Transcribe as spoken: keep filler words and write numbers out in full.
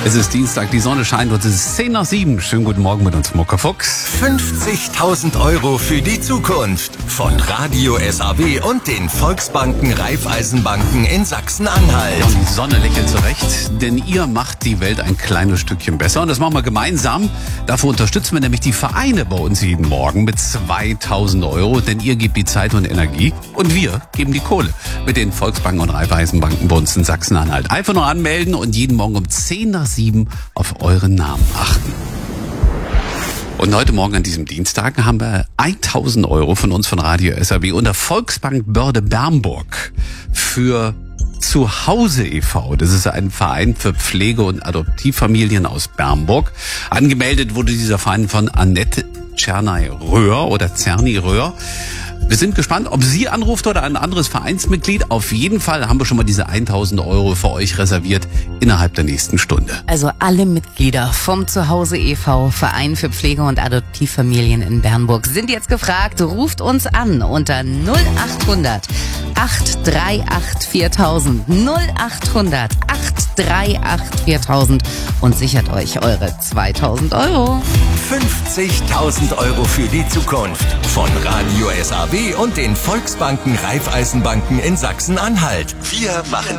Es ist Dienstag, die Sonne scheint und es ist zehn nach sieben. Schönen guten Morgen mit uns, Muckerfuchs. fünfzigtausend Euro für die Zukunft von Radio S A B und den Volksbanken Raiffeisenbanken in Sachsen-Anhalt. Ja, und die Sonne lächelt zurecht, denn ihr macht die Welt ein kleines Stückchen besser. Und das machen wir gemeinsam. Dafür unterstützen wir nämlich die Vereine bei uns jeden Morgen mit zweitausend Euro, denn ihr gebt die Zeit und Energie und wir geben die Kohle mit den Volksbanken und Raiffeisenbanken bei uns in Sachsen-Anhalt. Einfach nur anmelden und jeden Morgen um zehn nach sieben auf euren Namen achten. Und heute Morgen an diesem Dienstag haben wir tausend Euro von uns von Radio S A B und der Volksbank Börde Bernburg für Zuhause e V. Das ist ein Verein für Pflege- und Adoptivfamilien aus Bernburg. Angemeldet wurde dieser Verein von Annette Czernay-Röhr oder Czerny-Röhr. Wir sind gespannt, ob sie anruft oder ein anderes Vereinsmitglied. Auf jeden Fall haben wir schon mal diese tausend Euro für euch reserviert innerhalb der nächsten Stunde. Also alle Mitglieder vom Zuhause e V, Verein für Pflege- und Adoptivfamilien in Bernburg, sind jetzt gefragt. Ruft uns an unter null achthundert acht drei acht viertausend, null achthundert acht drei acht viertausend und sichert euch eure zweitausend Euro. fünfzigtausend Euro für die Zukunft von Radio S A B und den Volksbanken Raiffeisenbanken in Sachsen-Anhalt. Wir machen